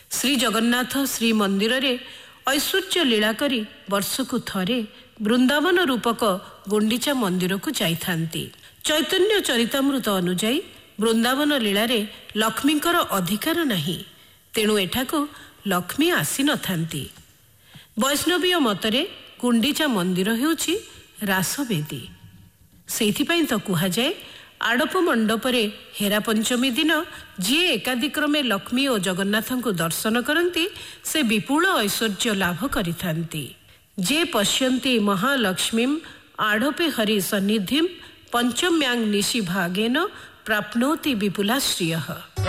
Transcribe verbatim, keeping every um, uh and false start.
श्री जगन्नाथ श्री मंदिर रे ऐश्वर्य लीला करी वर्षकु थरे वृंदावन रूपक गुंडीचा मंदिर को जाइथांती। चैतन्य चरितामृत अनुजाई वृंदावन लीला रे लक्ष्मींकर अधिकार नहीं, तेणु एठाको लक्ष्मी आसी नथांती। वैष्णवीय मतरे गुंडीचा मंदिर हेउछि रासवेदी। सेथिपाई तो कुहाजाए आड़प मंडपरे हेरा पंचमी दिन जी एकादिक्रमे लक्ष्मी और जगन्नाथ को दर्शन करती से विपुल ऐश्वर्य लाभ करिथांती। जे पश्यन्ति महालक्ष्मी आड़पे हरि सन्निधिं पंचम्यांग निशि भागेन प्राप्नोति विपुला श्रियः।